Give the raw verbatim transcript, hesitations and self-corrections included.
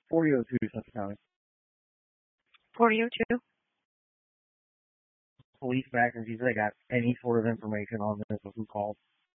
forty oh two, Suffolk County. forty oh two? Police back and see if they got any sort of information on this of who called.